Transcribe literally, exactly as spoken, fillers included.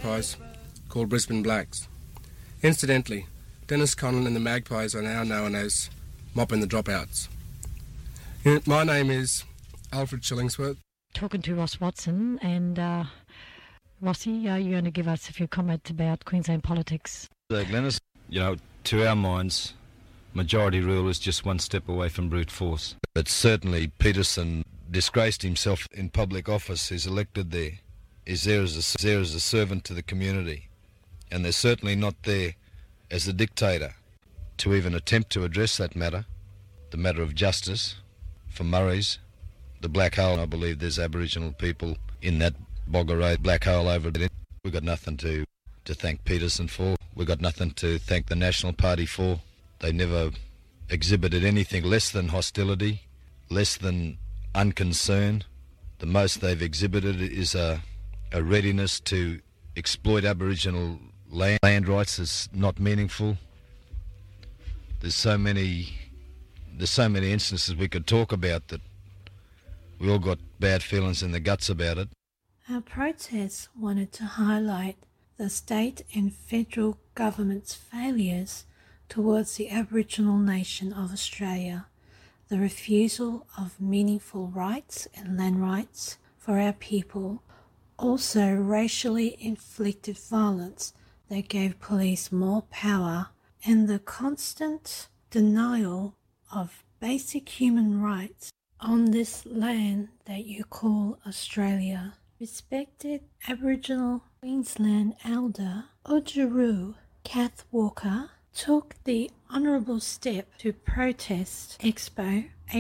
Magpies, called Brisbane Blacks. Incidentally, Dennis Conlon and the Magpies are now known as Mopping the Dropouts. My name is Alfred Shillingsworth. Talking to Ross Watson, and uh, Rossi, are you going to give us a few comments about Queensland politics? Uh, Glennis, you know, to our minds, majority rule is just one step away from brute force. But certainly Peterson disgraced himself in public office. He's elected there. He's there as a, there as a servant to the community. And they're certainly not there as a dictator to even attempt to address that matter, the matter of justice for Murray's. The black hole, I believe there's Aboriginal people in that Bogger Road black hole over there. We've got nothing to, to thank Peterson for. We've got nothing to thank the National Party for. They never exhibited anything less than hostility, less than unconcern. The most they've exhibited is a, a readiness to exploit Aboriginal land. Land rights is not meaningful. There's so many, there's so many instances we could talk about that we all got bad feelings in the guts about it. Our protests wanted to highlight the state and federal government's failures towards the Aboriginal nation of Australia, the refusal of meaningful rights and land rights for our people, also racially inflicted violence that gave police more power, and the constant denial of basic human rights on this land that you call Australia. Respected Aboriginal Queensland elder Oodgeroo Kath Walker took the honourable step to protest Expo